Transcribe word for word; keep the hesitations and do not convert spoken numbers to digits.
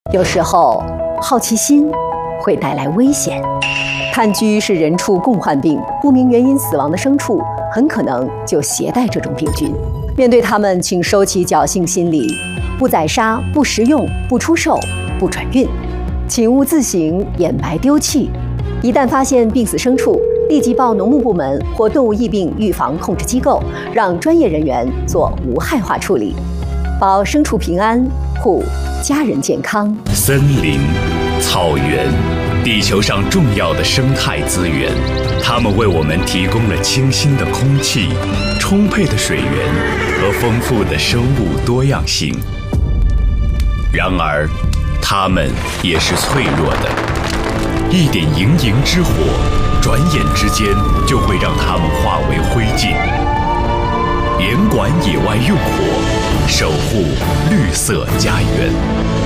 有时候，好奇心会带来危险。炭疽是人畜共患病，不明原因死亡的牲畜很可能就携带这种病菌。面对它们，请收起侥幸心理，不宰杀、不食用、不出售、不转运，请勿自行掩埋丢弃。一旦发现病死牲畜，立即报农牧部门或动物疫病预防控制机构，让专业人员做无害化处理，保牲畜平安，护家人健康。 森林、草原，地球上重要的生态资源，它们为我们提供了清新的空气、充沛的水源和丰富的生物多样性。然而，它们也是脆弱的，一点营营之火，转眼之间就会让它们化为灰烬。严管野外用火，守护绿色家园。